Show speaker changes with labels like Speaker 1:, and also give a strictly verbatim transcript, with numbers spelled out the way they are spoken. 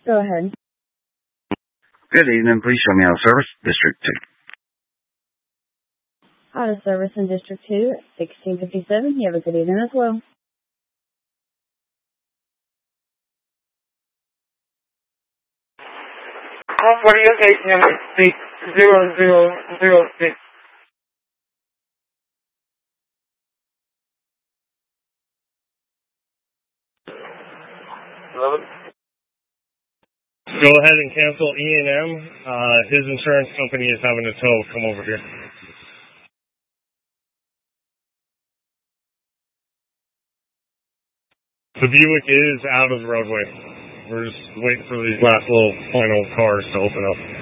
Speaker 1: Go ahead.
Speaker 2: Good evening. Please show me out of service, District two.
Speaker 1: Out of service in District two, sixteen fifty-seven. You have a good evening as well.
Speaker 3: Call for your gate number six zero zero zero six. Hello?
Speaker 4: Go ahead and cancel E and M. Uh, his insurance company is having a tow come over here. The Buick is out of the roadway. We're just waiting for these last little final cars to open up.